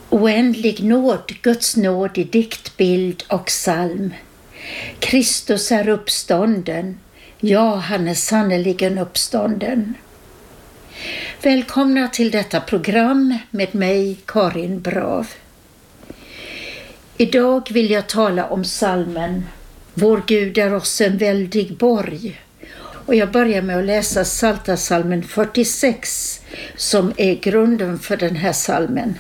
Oändlig nåd, Guds nåd i diktbild och psalm. Kristus är uppstånden, ja, han är sannoliken uppstånden. Välkomna till detta program med mig, Karin Brav. Idag vill jag tala om psalmen Vår Gud är oss en väldig borg. Och jag börjar med att läsa Psaltarpsalmen 46 som är grunden för den här psalmen.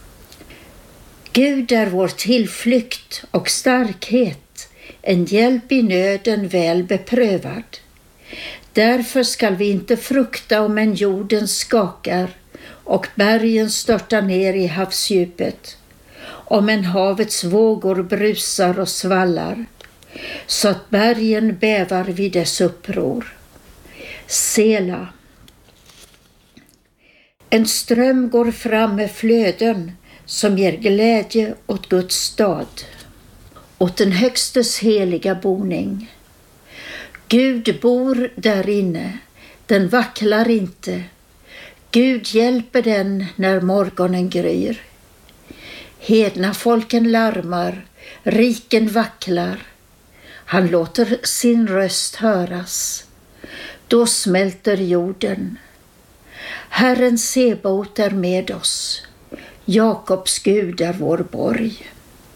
Gud är vår tillflykt och starkhet, en hjälp i nöden väl beprövad. Därför skall vi inte frukta om en jorden skakar och bergen störtar ner i havsdjupet, om en havets vågor brusar och svallar, så att bergen bävar vid dess uppror. Sela. En ström går fram med flöden som ger glädje åt Guds stad, åt den högstes heliga boning. Gud bor där inne, den vacklar inte. Gud hjälper den när morgonen gryr. Hedna folken larmar, riken vacklar. Han låter sin röst höras. Då smälter jorden. Herren Sebaot är med oss. Jakobs Gud är vår borg.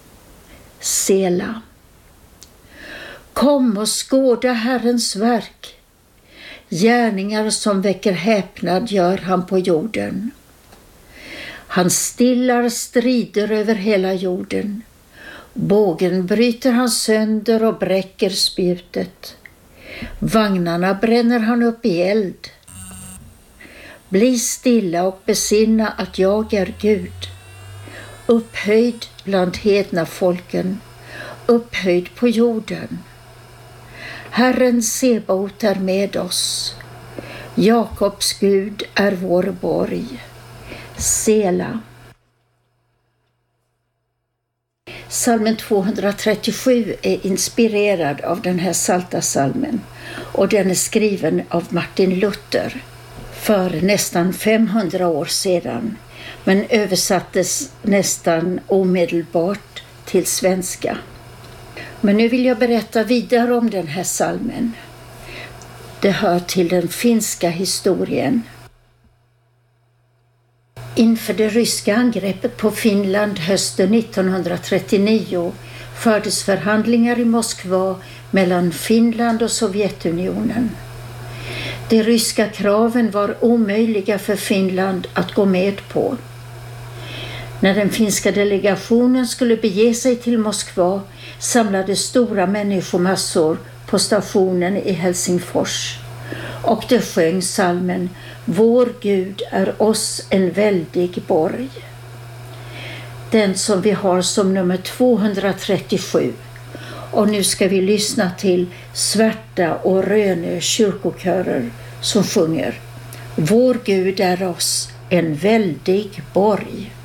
Sela. Kom och skåda Herrens verk. Gärningar som väcker häpnad gör han på jorden. Han stillar strider över hela jorden. Bågen bryter han sönder och bräcker spjutet. Vagnarna bränner han upp i eld. Bli stilla och besinna att jag är Gud. Upphöjd bland hedna folken, upphöjd på jorden. Herren Sebaot är med oss. Jakobs Gud är vår borg. Sela. Psalmen 237 är inspirerad av den här Psaltarpsalmen och den är skriven av Martin Luther för nästan 500 år sedan, men översattes nästan omedelbart till svenska. Men nu vill jag berätta vidare om den här psalmen. Det hör till den finska historien. Inför det ryska angreppet på Finland hösten 1939 fördes förhandlingar i Moskva mellan Finland och Sovjetunionen. De ryska kraven var omöjliga för Finland att gå med på. När den finska delegationen skulle bege sig till Moskva samlades stora människomassor på stationen i Helsingfors och de sjöng psalmen Vår Gud är oss en väldig borg. Den som vi har som nummer 237. Och nu ska vi lyssna till Svärta och Rönö kyrkokörer som sjunger Vår Gud är oss en väldig borg.